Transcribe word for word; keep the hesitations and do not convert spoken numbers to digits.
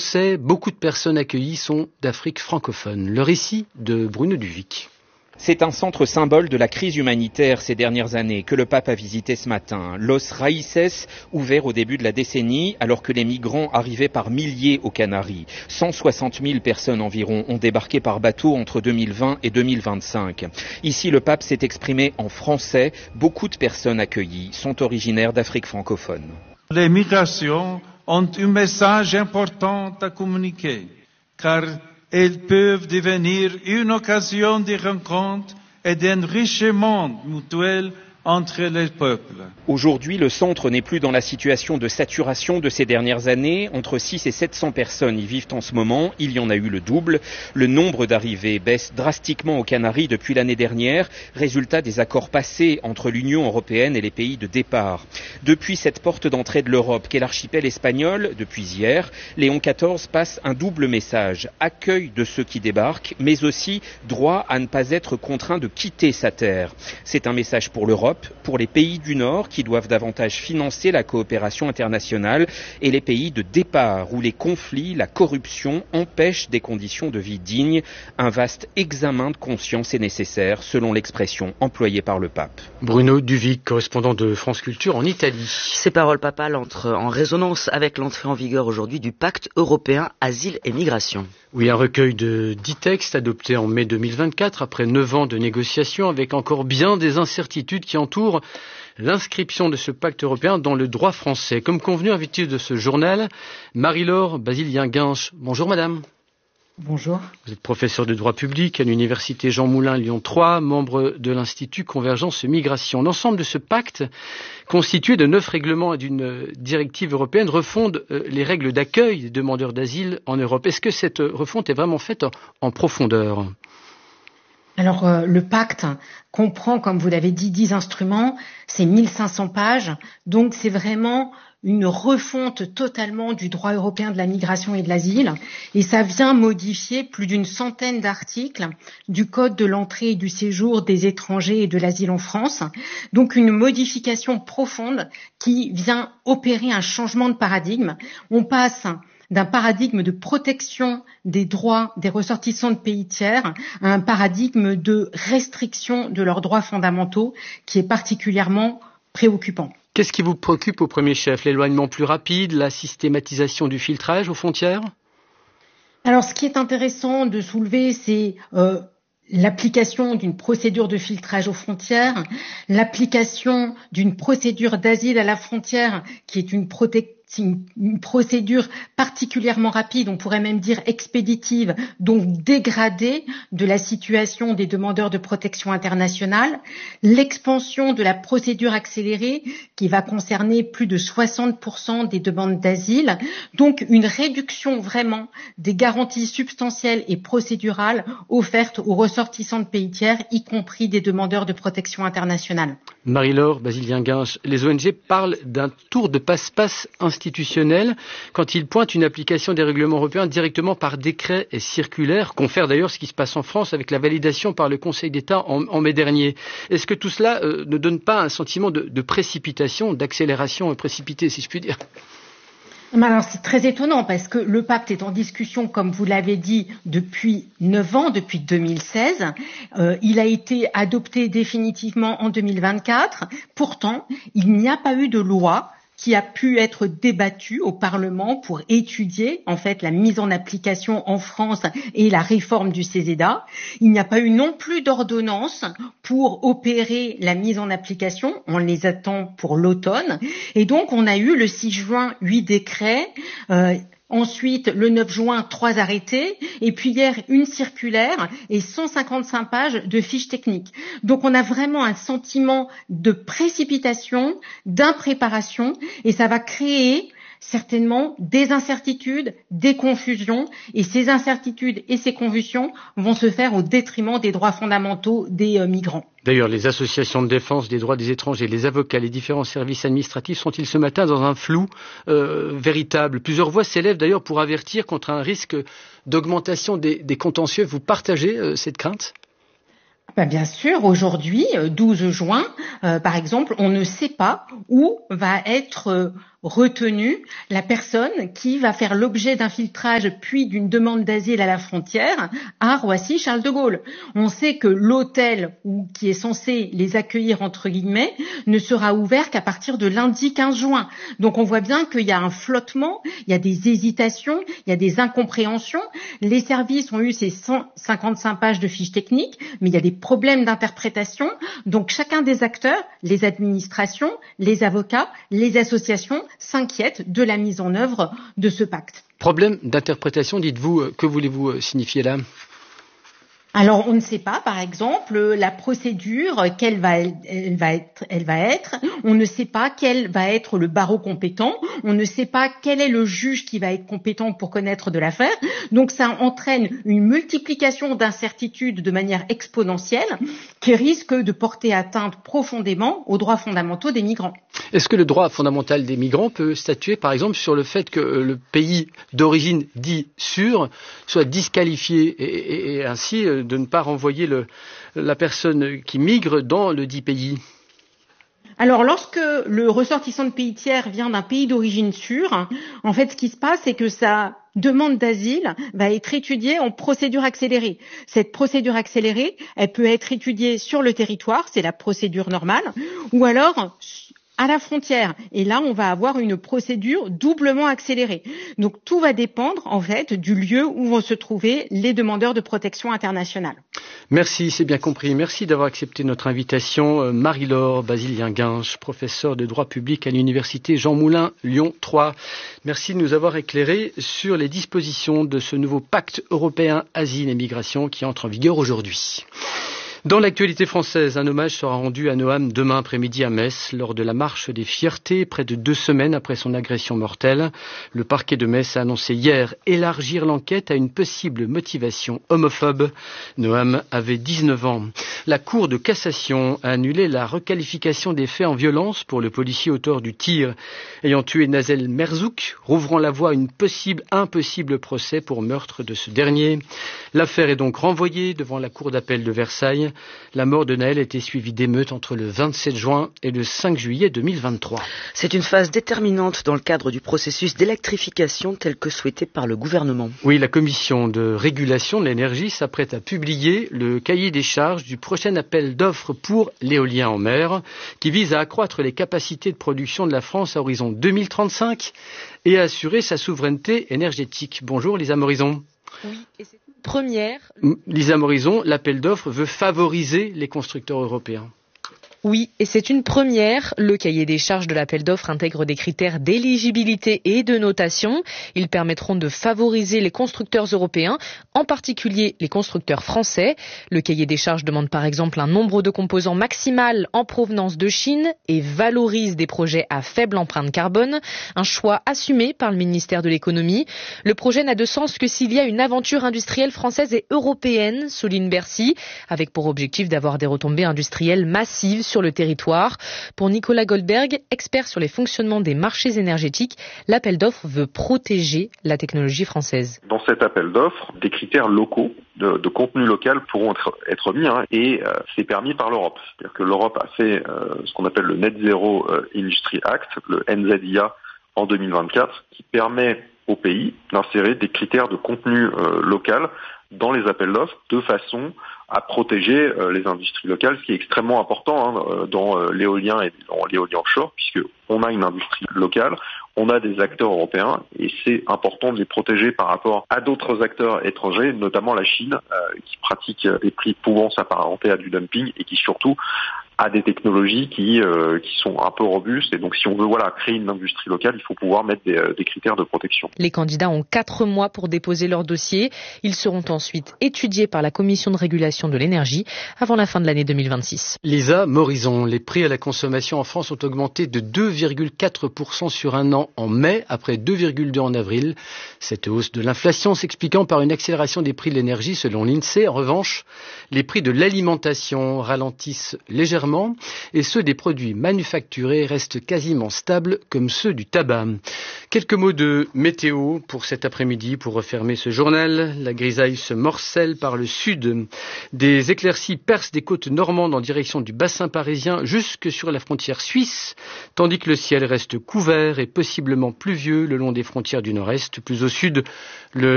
Français, beaucoup de personnes accueillies sont d'Afrique francophone. Le récit de Bruno Duvic. C'est un centre symbole de la crise humanitaire ces dernières années que le pape a visité ce matin. Los Raíces, ouvert au début de la décennie, alors que les migrants arrivaient par milliers aux Canaries. cent soixante mille personnes environ ont débarqué par bateau entre deux mille vingt et deux mille vingt-cinq. Ici, le pape s'est exprimé en français. Beaucoup de personnes accueillies sont originaires d'Afrique francophone. Les migrations ont un message important à communiquer, car elles peuvent devenir une occasion de rencontre et d'enrichissement mutuel entre les peuples. Aujourd'hui, le centre n'est plus dans la situation de saturation de ces dernières années. Entre six et sept cents personnes y vivent en ce moment. Il y en a eu le double. Le nombre d'arrivées baisse drastiquement aux Canaries depuis l'année dernière, résultat des accords passés entre l'Union européenne et les pays de départ. Depuis cette porte d'entrée de l'Europe qu'est l'archipel espagnol, depuis hier, Léon quatorze passe un double message. Accueil de ceux qui débarquent, mais aussi droit à ne pas être contraint de quitter sa terre. C'est un message pour l'Europe, pour les pays du Nord qui doivent davantage financer la coopération internationale et les pays de départ où les conflits, la corruption empêchent des conditions de vie dignes. Un vaste examen de conscience est nécessaire selon l'expression employée par le pape. Bruno Duvic, correspondant de France Culture en Italie. Ces paroles papales entrent en résonance avec l'entrée en vigueur aujourd'hui du pacte européen Asile et Migration. Oui, un recueil de dix textes adoptés en mai deux mille vingt-quatre après neuf ans de négociations avec encore bien des incertitudes qui entourent l'inscription de ce pacte européen dans le droit français. Comme convenu, invité de ce journal, Marie-Laure Basilien-Guinche. Bonjour madame. Bonjour. Vous êtes professeur de droit public à l'université Jean Moulin Lyon trois, membre de l'Institut Convergence Migration. L'ensemble de ce pacte, constitué de neuf règlements et d'une directive européenne, refonde les règles d'accueil des demandeurs d'asile en Europe. Est-ce que cette refonte est vraiment faite en profondeur ? Alors, euh, le pacte comprend, comme vous l'avez dit, dix instruments, c'est mille cinq cents pages, donc c'est vraiment une refonte totalement du droit européen de la migration et de l'asile, et ça vient modifier plus d'une centaine d'articles du Code de l'entrée et du séjour des étrangers et de l'asile en France, donc une modification profonde qui vient opérer un changement de paradigme. On passe d'un paradigme de protection des droits des ressortissants de pays tiers à un paradigme de restriction de leurs droits fondamentaux qui est particulièrement préoccupant. Qu'est-ce qui vous préoccupe au premier chef ? L'éloignement plus rapide, la systématisation du filtrage aux frontières ? Alors, ce qui est intéressant de soulever, c'est euh, l'application d'une procédure de filtrage aux frontières, l'application d'une procédure d'asile à la frontière qui est une protection. C'est une, une procédure particulièrement rapide, on pourrait même dire expéditive, donc dégradée de la situation des demandeurs de protection internationale, l'expansion de la procédure accélérée qui va concerner plus de soixante pour cent des demandes d'asile, donc une réduction vraiment des garanties substantielles et procédurales offertes aux ressortissants de pays tiers, y compris des demandeurs de protection internationale. Marie-Laure Basilien-Guinche, les O N G parlent d'un tour de passe-passe institutionnel quand ils pointent une application des règlements européens directement par décret et circulaire, confère d'ailleurs ce qui se passe en France avec la validation par le Conseil d'État en, en mai dernier. Est-ce que tout cela euh, ne donne pas un sentiment de, de précipitation, d'accélération précipitée, si je puis dire ? Alors c'est très étonnant parce que le pacte est en discussion, comme vous l'avez dit, depuis neuf ans, depuis deux mille seize. Euh, il a été adopté définitivement en deux mille vingt-quatre. Pourtant, il n'y a pas eu de loi qui a pu être débattu au Parlement pour étudier en fait la mise en application en France et la réforme du C E S E D A. Il n'y a pas eu non plus d'ordonnance pour opérer la mise en application. On les attend pour l'automne. Et donc on a eu le six juin huit décrets. Euh, Ensuite, le neuf juin, trois arrêtés, et puis hier, une circulaire et cent cinquante-cinq pages de fiches techniques. Donc, on a vraiment un sentiment de précipitation, d'impréparation, et ça va créer certainement des incertitudes, des confusions, et ces incertitudes et ces confusions vont se faire au détriment des droits fondamentaux des euh, migrants. D'ailleurs, les associations de défense des droits des étrangers, les avocats, les différents services administratifs sont-ils ce matin dans un flou euh, véritable ? Plusieurs voix s'élèvent d'ailleurs pour avertir contre un risque d'augmentation des, des contentieux. Vous partagez euh, cette crainte ? Ben bien sûr, aujourd'hui, douze juin, euh, par exemple, on ne sait pas où va être retenu la personne qui va faire l'objet d'un filtrage puis d'une demande d'asile à la frontière à Roissy-Charles de Gaulle. On sait que l'hôtel où, qui est censé les accueillir entre guillemets ne sera ouvert qu'à partir de lundi quinze juin. Donc on voit bien qu'il y a un flottement, il y a des hésitations, il y a des incompréhensions. Les services ont eu ces cent cinquante-cinq pages de fiches techniques, mais il y a des problèmes d'interprétation. Donc chacun des acteurs, les administrations, les avocats, les associations, s'inquiètent de la mise en œuvre de ce pacte. Problème d'interprétation, dites-vous, que voulez-vous signifier là ? Alors, on ne sait pas, par exemple, la procédure, quelle va, elle va être, elle va être. On ne sait pas quel va être le barreau compétent. On ne sait pas quel est le juge qui va être compétent pour connaître de l'affaire. Donc, ça entraîne une multiplication d'incertitudes de manière exponentielle qui risque de porter atteinte profondément aux droits fondamentaux des migrants. Est-ce que le droit fondamental des migrants peut statuer, par exemple, sur le fait que le pays d'origine dit sûr soit disqualifié et, et, et ainsi de ne pas renvoyer le, la personne qui migre dans le dit pays ? Alors, lorsque le ressortissant de pays tiers vient d'un pays d'origine sûre, en fait, ce qui se passe, c'est que sa demande d'asile va être étudiée en procédure accélérée. Cette procédure accélérée, elle peut être étudiée sur le territoire, c'est la procédure normale, ou alors à la frontière. Et là, on va avoir une procédure doublement accélérée. Donc, tout va dépendre, en fait, du lieu où vont se trouver les demandeurs de protection internationale. Merci, c'est bien compris. Merci d'avoir accepté notre invitation. Marie-Laure Basilien-Guinche, professeure de droit public à l'université Jean Moulin, Lyon trois. Merci de nous avoir éclairé sur les dispositions de ce nouveau pacte européen asile et migration qui entre en vigueur aujourd'hui. Dans l'actualité française, un hommage sera rendu à Noam demain après-midi à Metz lors de la marche des fiertés, près de deux semaines après son agression mortelle. Le parquet de Metz a annoncé hier élargir l'enquête à une possible motivation homophobe. Noam avait dix-neuf ans. La Cour de cassation a annulé la requalification des faits en violence pour le policier auteur du tir ayant tué Nazel Merzouk, rouvrant la voie à une possible, impossible procès pour meurtre de ce dernier. L'affaire est donc renvoyée devant la Cour d'appel de Versailles. La mort de Naël était suivie d'émeutes entre le vingt-sept juin et le cinq juillet deux mille vingt-trois. C'est une phase déterminante dans le cadre du processus d'électrification tel que souhaité par le gouvernement. Oui, la commission de régulation de l'énergie s'apprête à publier le cahier des charges du prochain appel d'offres pour l'éolien en mer qui vise à accroître les capacités de production de la France à horizon deux mille trente-cinq et à assurer sa souveraineté énergétique. Bonjour Lisa Morison. Oui, et c'est une première. Lisa Morison, l'appel d'offres veut favoriser les constructeurs européens. Oui, et c'est une première. Le cahier des charges de l'appel d'offres intègre des critères d'éligibilité et de notation. Ils permettront de favoriser les constructeurs européens, en particulier les constructeurs français. Le cahier des charges demande par exemple un nombre de composants maximal en provenance de Chine et valorise des projets à faible empreinte carbone. Un choix assumé par le ministère de l'économie. Le projet n'a de sens que s'il y a une aventure industrielle française et européenne, souligne Bercy, avec pour objectif d'avoir des retombées industrielles massives sur le territoire. Pour Nicolas Goldberg, expert sur les fonctionnements des marchés énergétiques, l'appel d'offres veut protéger la technologie française. Dans cet appel d'offres, des critères locaux de, de contenu local pourront être, être mis hein, et euh, c'est permis par l'Europe. C'est-à-dire que l'Europe a fait euh, ce qu'on appelle le Net Zero Industry Act, le N Z I A, en deux mille vingt-quatre, qui permet au pays d'insérer des critères de contenu euh, local dans les appels d'offres de façon à protéger euh, les industries locales, ce qui est extrêmement important hein, dans euh, l'éolien et dans l'éolien offshore, puisque on a une industrie locale, on a des acteurs européens et c'est important de les protéger par rapport à d'autres acteurs étrangers, notamment la Chine, euh, qui pratique des prix pouvant s'apparenter à du dumping et qui surtout a des technologies qui euh, qui sont un peu robustes. Et donc, si on veut voilà créer une industrie locale, il faut pouvoir mettre des, euh, des critères de protection. Les candidats ont quatre mois pour déposer leur dossier. Ils seront ensuite étudiés par la Commission de régulation de l'énergie avant la fin de l'année deux mille vingt-six. Lisa Morison, les prix à la consommation en France ont augmenté de deux virgule quatre pour cent sur un an en mai, après deux virgule deux pour cent en avril. Cette hausse de l'inflation s'expliquant par une accélération des prix de l'énergie selon l'INSEE. En revanche, les prix de l'alimentation ralentissent légèrement légèrement et ceux des produits manufacturés restent quasiment stables comme ceux du tabac. Quelques mots de météo pour cet après-midi pour refermer ce journal. La grisaille se morcelle par le sud. Des éclaircies percent des côtes normandes en direction du bassin parisien jusque sur la frontière suisse, tandis que le ciel reste couvert et possiblement pluvieux le long des frontières du nord-est. Plus au sud, le